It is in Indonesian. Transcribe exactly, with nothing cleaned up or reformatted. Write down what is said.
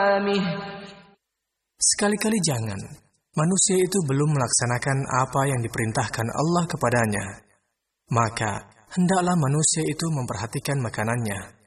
Sekali-kali jangan, manusia itu belum melaksanakan apa yang diperintahkan Allah kepadanya. Maka, hendaklah manusia itu memperhatikan makanannya.